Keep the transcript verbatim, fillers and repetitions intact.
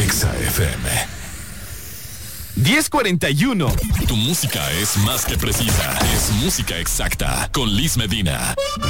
Exa F M. diez cuarenta y uno. Tu música es más que precisa. Es música exacta. Con Liz Medina.